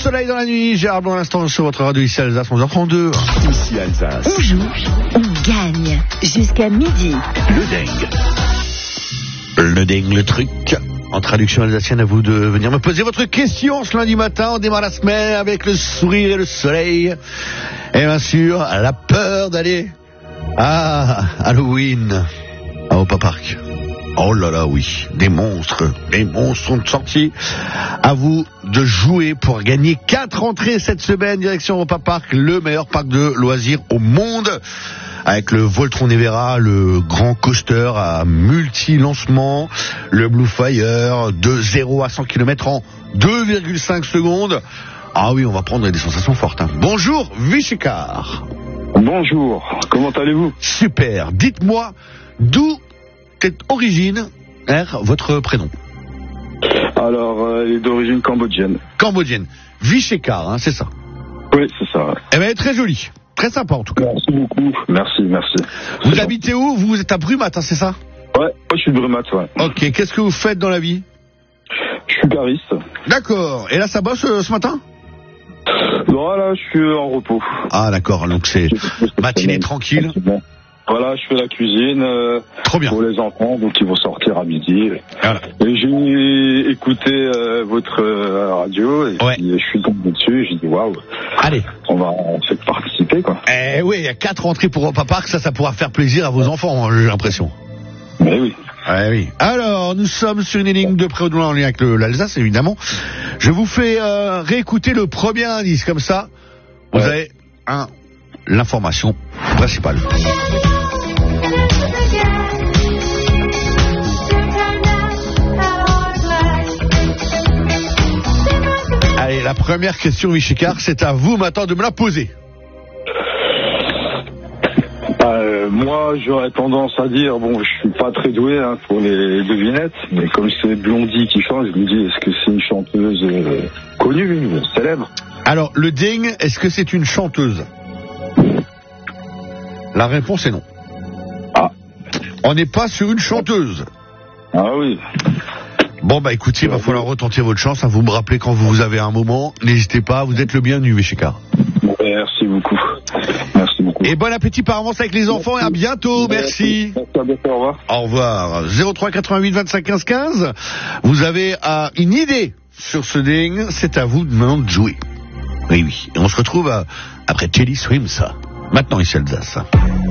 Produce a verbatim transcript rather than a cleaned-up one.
soleil dans la nuit. Gérard Blanc à l'instant sur votre radio ici Alsace, onze heures trente-deux. Ici Alsace. On joue, on gagne. Jusqu'à midi. Le dingue. Le dingue, le truc. En traduction alsacienne, à vous de venir me poser votre question ce lundi matin. On démarre la semaine avec le sourire et le soleil. Et bien sûr, la peur d'aller à Halloween, à Europa Park. Oh là là, oui, des monstres, des monstres sont sortis. À vous de jouer pour gagner quatre entrées cette semaine, direction Europa Park, le meilleur parc de loisirs au monde, avec le Voltron Nevera, le grand coaster à multi-lancement, le Blue Fire, de zéro à cent kilomètres en deux virgule cinq secondes. Ah oui, on va prendre des sensations fortes. Hein. Bonjour, Vichekar. Bonjour, comment allez-vous? Super, dites-moi d'où est origine, R, votre prénom? Alors, euh, il est d'origine cambodgienne. Cambodgienne. Vichekar, hein, c'est ça? Oui, c'est ça. Eh bien, très jolie. Très sympa, en tout cas. Merci beaucoup. Merci, merci. Vous C'est habitez où? Vous êtes à Brumat, hein, c'est ça? bon. Ouais, moi je suis de Brumat, ouais. Ok, qu'est-ce que vous faites dans la vie? Je suis cariste. D'accord. Et là, ça bosse euh, ce matin? Non, là, je suis en repos. Ah, d'accord, donc c'est matinée tranquille. Voilà, je fais la cuisine euh, Trop bien. pour les enfants, donc ils vont sortir à midi. Voilà. Et j'ai écouté euh, votre euh, radio et Ouais. puis, je suis tombé dessus et j'ai dit waouh, Allez. on va faire participer quoi. Eh oui, il y a quatre entrées pour Europa Park, ça, ça pourra faire plaisir à vos enfants, hein, j'ai l'impression. Mais oui. Ouais, oui. Alors, nous sommes sur une énigme de Préaudouin en lien avec le- l'Alsace, évidemment. Je vous fais euh, réécouter le premier indice, comme ça, vous Ouais. avez un, l'information principale. Allez, la première question, Vichekar, c'est à vous maintenant de me la poser. Euh, moi, j'aurais tendance à dire, bon, je suis pas très doué hein, pour les devinettes, mais comme c'est Blondie qui chante, je me dis, est-ce que c'est une chanteuse euh, connue, célèbre? Alors, le ding, est-ce que c'est une chanteuse? La réponse est non. Ah. On n'est pas sur une chanteuse. Ah oui. Bon, bah écoutez, il va falloir retenter votre chance. Hein, vous me rappelez quand vous avez un moment. N'hésitez pas, vous êtes le bienvenu, Vichekar. Merci beaucoup. Merci beaucoup. Et bon appétit par avance avec les enfants et à bientôt. Merci. Merci, à bientôt, au revoir. Au revoir. zéro trois quatre-vingt-huit vingt-cinq quinze quinze. Vous avez euh, une idée sur ce ding. C'est à vous de maintenant de jouer. Oui, oui. Et on se retrouve euh, après Teddy Swims. Maintenant ici Alsace.